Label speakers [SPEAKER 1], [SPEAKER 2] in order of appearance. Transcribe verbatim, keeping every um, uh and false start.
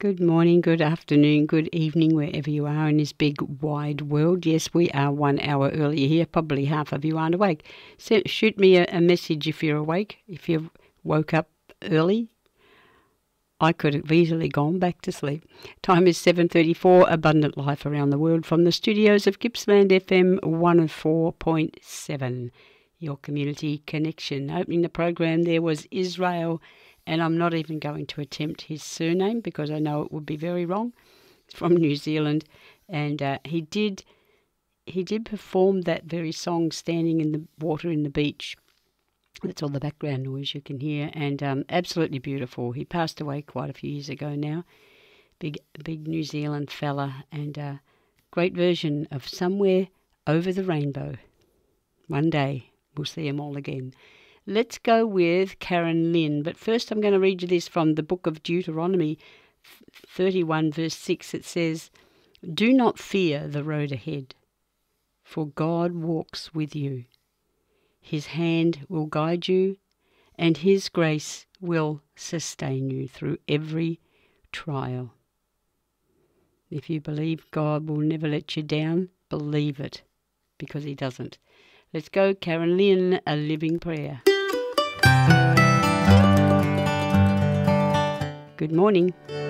[SPEAKER 1] Good morning, good afternoon, good evening, wherever you are in this big wide world. Yes, we are one hour earlier here. Probably half of you aren't awake. So shoot me a, a message if you're awake. If you woke up early, I could have easily gone back to sleep. Time is seven thirty-four. Abundant life around the world from the studios of Gippsland F M one oh four point seven. Your community connection. Opening the program there was Israel. And I'm not even going to attempt his surname because I know it would be very wrong. He's from New Zealand, and uh, he did he did perform that very song, "Standing in the Water in the Beach." That's all the background noise you can hear, and um, absolutely beautiful. He passed away quite a few years ago now. Big, big New Zealand fella, and a great version of "Somewhere Over the Rainbow." One day we'll see them all again. Let's go with Karen Lynn. But first I'm going to read you this from the book of Deuteronomy thirty-one, verse six. It says, "Do not fear the road ahead, for God walks with you. His hand will guide you, and His grace will sustain you through every trial." If you believe God will never let you down, believe it, because He doesn't. Let's go, Karen Lynn, A Living Prayer. Good morning.